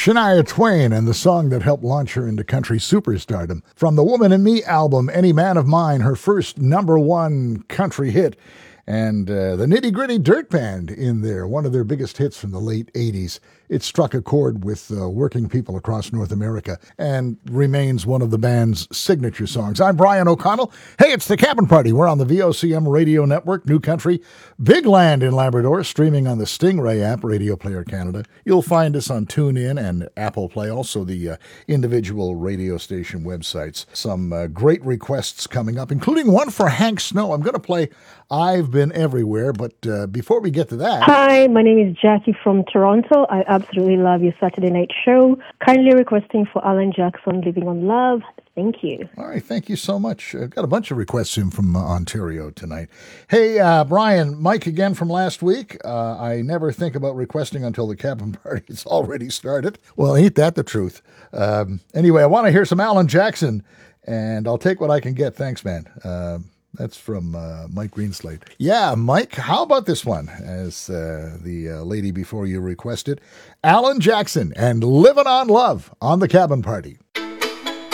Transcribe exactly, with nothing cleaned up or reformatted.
Shania Twain and the song that helped launch her into country superstardom. From the Woman in Me album, Any Man of Mine, her first number one country hit. And uh, the Nitty Gritty Dirt Band in there, one of their biggest hits from the late eighties. It struck a chord with uh, working people across North America and remains one of the band's signature songs. I'm Brian O'Connell. Hey, it's the Cabin Party. We're on the V O C M Radio Network, New Country, Big Land in Labrador, streaming on the Stingray app, Radio Player Canada. You'll find us on TuneIn and Apple Play, also the uh, individual radio station websites. Some uh, great requests coming up, including one for Hank Snow. I'm going to play I've Been Everywhere, but uh, before we get to that... Hi, my name is Jackie from Toronto. I absolutely love your Saturday night show. Kindly requesting for Alan Jackson, Living on Love. Thank you. All right, thank you so much. I've got a bunch of requests in from uh, Ontario tonight. Hey, uh, Brian, Mike again from last week. Uh, I never think about requesting until the Cabin Party's already started. Well, ain't that the truth? Um, anyway, I want to hear some Alan Jackson, and I'll take what I can get. Thanks, man. Uh, That's from uh, Mike Greenslade. Yeah, Mike, how about this one? As uh, the uh, lady before you requested, Alan Jackson and Living on Love on the Cabin Party.